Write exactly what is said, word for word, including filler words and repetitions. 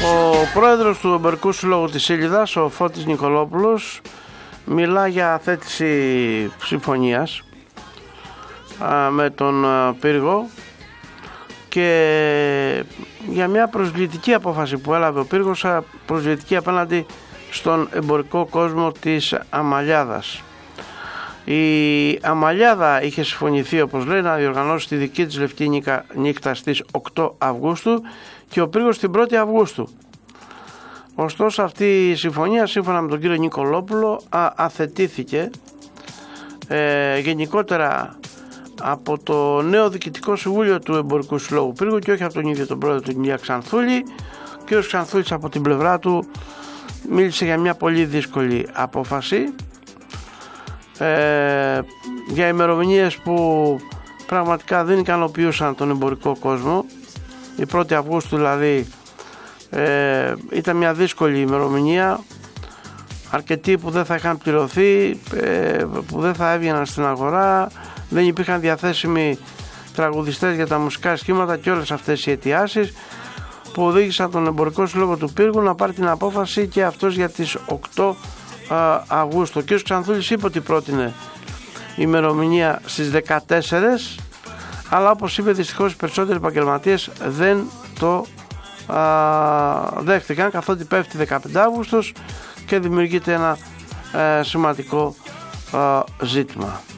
Ο πρόεδρος του Εμπορικού Συλλόγου της Σίλιδας, ο Φώτης Νικολόπουλος, μιλά για θέτηση συμφωνίας α, με τον α, πύργο και για μια προσβλητική απόφαση που έλαβε ο πύργος, προσβλητική απέναντι στον εμπορικό κόσμο της Αμαλιάδας. Η Αμαλιάδα είχε συμφωνηθεί, όπως λέει, να διοργανώσει τη δική της Λευκή Νύχτα στις οκτώ Αυγούστου και ο πύργος την πρώτη Αυγούστου. Ωστόσο αυτή η συμφωνία, σύμφωνα με τον κύριο Νικολόπουλο, α, αθετήθηκε ε, γενικότερα από το νέο Διοικητικό Συμβούλιο του Εμπορικού Συλλόγου Πύργου και όχι από τον ίδιο τον πρόεδρο του Ηλία Ξανθούλη. Ο κύριος Ξανθούλης από την πλευρά του μίλησε για μια πολύ δύσκολη απόφαση, ε, για ημερομηνίες που πραγματικά δεν ικανοποιούσαν τον εμπορικό κόσμο. Η πρώτη Αυγούστου δηλαδή ε, ήταν μια δύσκολη ημερομηνία, αρκετοί που δεν θα είχαν πληρωθεί, ε, που δεν θα έβγαιναν στην αγορά, δεν υπήρχαν διαθέσιμοι τραγουδιστές για τα μουσικά σχήματα και όλες αυτές οι αιτιάσεις που οδήγησαν τον Εμπορικό Σύλλογο του Πύργου να πάρει την απόφαση και αυτός για τις οκτώ Αυγούστου. Ο κ. Ξανθούλης είπε ότι πρότεινε ημερομηνία στις δεκατέσσερις, αλλά όπως είπε, δυστυχώς οι περισσότεροι επαγγελματίες δεν το α, δέχτηκαν, καθότι πέφτει δεκαπέντε Αυγούστου και δημιουργείται ένα ε, σημαντικό α, ζήτημα.